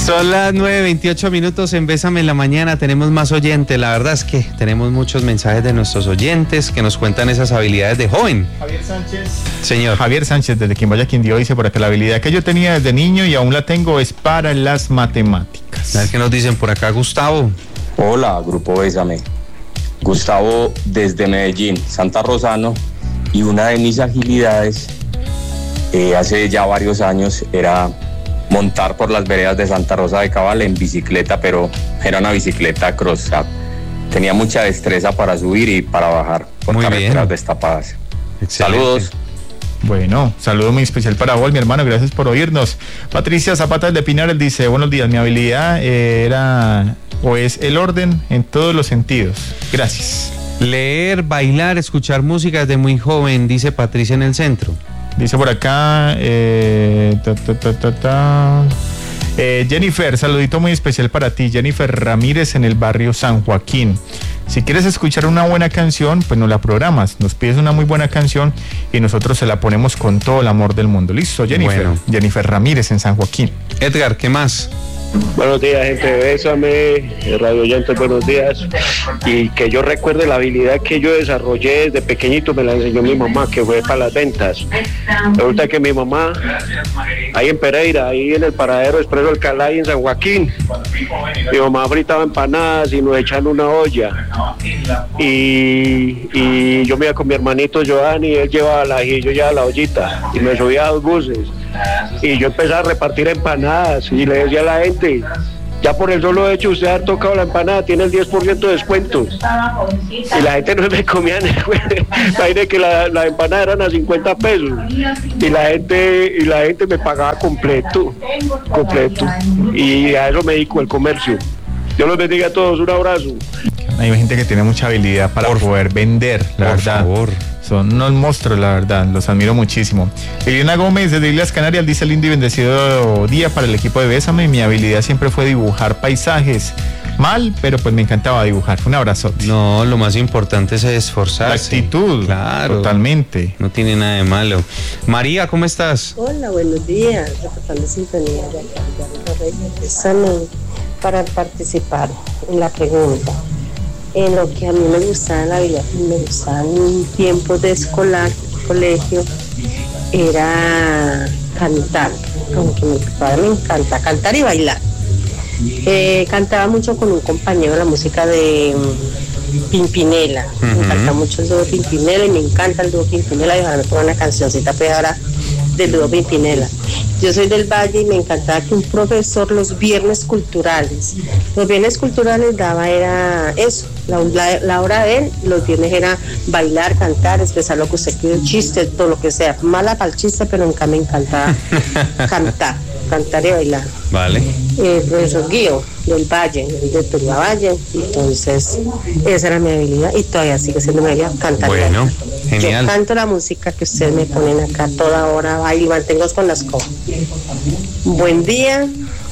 Son las 9:28 en Bésame en la Mañana. Tenemos más oyentes. La verdad es que tenemos muchos mensajes de nuestros oyentes que nos cuentan esas habilidades de joven. Javier Sánchez. Señor. Javier Sánchez, desde Quimboya, Quindío, dice por acá: la habilidad que yo tenía desde niño y aún la tengo es para las matemáticas. A ver qué nos dicen por acá, Gustavo. Hola, Grupo Bésame. Gustavo desde Medellín, Santa Rosano. Y una de mis agilidades hace ya varios años era montar por las veredas de Santa Rosa de Cabal en bicicleta, pero era una bicicleta cross. Tenía mucha destreza para subir y para bajar por Muy carreteras bien. destapadas. Excelente. Saludos. Bueno, saludo muy especial para vos, mi hermano, gracias por oírnos. Patricia Zapata de Pinar dice: buenos días, mi habilidad era o es el orden en todos los sentidos. Gracias. Leer, bailar, escuchar música desde muy joven, dice Patricia en el centro. Dice por acá Jennifer, saludito muy especial para ti, Jennifer Ramírez en el barrio San Joaquín. Si quieres escuchar una buena canción, pues nos la programas, nos pides una muy buena canción y nosotros se la ponemos con todo el amor del mundo. ¿Listo, Jennifer? Bueno. Jennifer Ramírez en San Joaquín. Edgar, ¿qué más? Buenos días, gente de Bésame, radio oyentes, buenos días. Y que yo recuerde la habilidad que yo desarrollé desde pequeño, me la enseñó mi mamá, que fue para las ventas. Resulta que mi mamá, ahí en Pereira, ahí en el paradero Expreso Alcalá, ahí en San Joaquín, mi mamá fritaba empanadas y nos echaban una olla. Y yo me iba con mi hermanito Joan y él llevaba la ají, yo llevaba la ollita y me subía a 2 buses. Y yo empecé a repartir empanadas y le decía a la gente: ya por el solo hecho usted ha tocado la empanada, tiene el 10% de descuento. Y la gente no me comía ni imagínate que la empanada eran a 50 pesos y la gente me pagaba completo. Y a eso me dedico el comercio. Dios los bendiga a todos, un abrazo. Hay gente que tiene mucha habilidad para poder vender, la Por verdad. favor. Son unos monstruos, la verdad, los admiro muchísimo. Elena Gómez desde Islas Canarias dice: lindo y bendecido día para el equipo de Bésame. Mi habilidad siempre fue dibujar paisajes. Mal, pero pues me encantaba dibujar. Un abrazote. No, lo más importante es esforzarse. La actitud, claro. totalmente. No tiene nada de malo. María, ¿cómo estás? Hola, buenos días. Reportando sintonía de acá de Radio Bésame para participar en la pregunta. En lo que a mí me gustaba en la vida, me gustaban tiempos de escolar, colegio, era cantar, aunque mi padre me encanta cantar y bailar. Cantaba mucho con un compañero la música de Pimpinela. Me encanta mucho el dúo Pimpinela y me encanta el dúo Pimpinela. Y ojalá me ponga una cancioncita ahora del dúo Pimpinela. Yo soy del Valle y me encantaba que un profesor los viernes culturales daba era eso, la hora de él, los viernes era bailar, cantar, expresar lo que usted quiere, chiste, todo lo que sea, mala para el chiste, pero nunca me encantaba cantar y bailar. Vale. El profesor Guío del Valle, de Turia Valle, entonces esa era mi habilidad y todavía sigue siendo mi habilidad, cantar. Bueno, genial. Yo canto la música que ustedes me ponen acá toda hora, bailo y mantengo con las cosas. Buen día.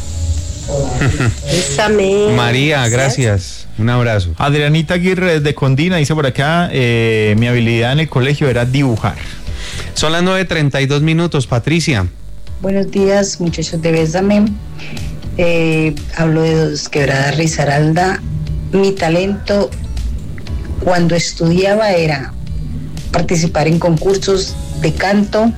Bésame. María, gracias. Un abrazo. Adrianita Aguirre desde Condina dice por acá: mi habilidad en el colegio era dibujar. Son las 9:32. Patricia. Buenos días, muchachos de Bésame. Hablo de Dos Quebradas, Risaralda. Mi talento cuando estudiaba era participar en concursos de canto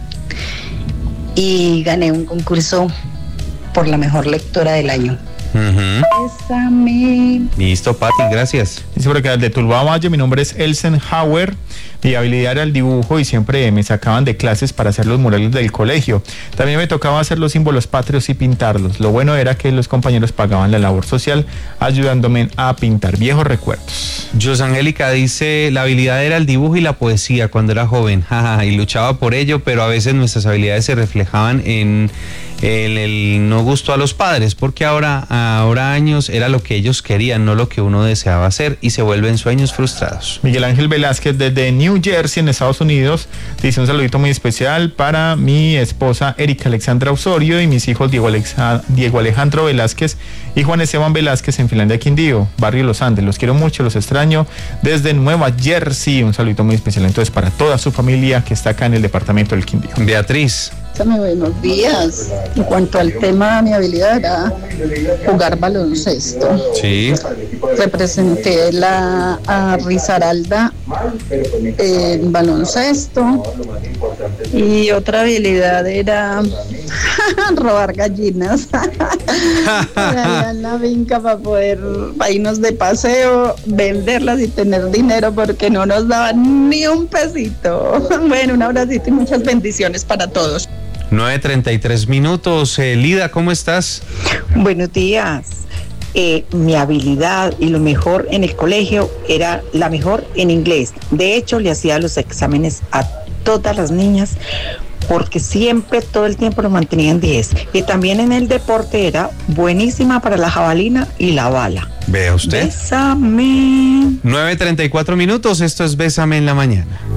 y gané un concurso por la mejor lectora del año. Bésame. Listo, Pati, gracias. Dice por acá: de Tuluá Valle, mi nombre es Elsenhauer. Mi habilidad era el dibujo y siempre me sacaban de clases para hacer los murales del colegio. También me tocaba hacer los símbolos patrios y pintarlos. Lo bueno era que los compañeros pagaban la labor social ayudándome a pintar. Viejos recuerdos. Angélica dice: la habilidad era el dibujo y la poesía cuando era joven. Y luchaba por ello, pero a veces nuestras habilidades se reflejaban en el no gusto a los padres, porque ahora años era lo que ellos querían, no lo que uno deseaba hacer, y se vuelven sueños frustrados. Miguel Ángel Velázquez desde New Jersey, en Estados Unidos, dice: un saludito muy especial para mi esposa Erika Alexandra Osorio y mis hijos Diego Alejandro Velázquez y Juan Esteban Velázquez en Finlandia, Quindío, barrio Los Andes. Los quiero mucho, los extraño desde Nueva Jersey. Un saludito muy especial entonces para toda su familia que está acá en el departamento del Quindío. Beatriz. Buenos días. En cuanto al tema, mi habilidad era jugar baloncesto. Sí. Representé a Risaralda en baloncesto. Y otra habilidad era robar gallinas. Allá en la finca para poder irnos de paseo, venderlas y tener dinero porque no nos daban ni un pesito. Bueno, un abracito y muchas bendiciones para todos. 9:33 minutos. Lida, ¿cómo estás? Buenos días. Mi habilidad y lo mejor en el colegio era la mejor en inglés. De hecho, le hacía los exámenes a todas las niñas porque siempre, todo el tiempo lo mantenía en 10. Y también en el deporte era buenísima para la jabalina y la bala. Vea usted. Bésame. 9:34 minutos. Esto es Bésame en la Mañana.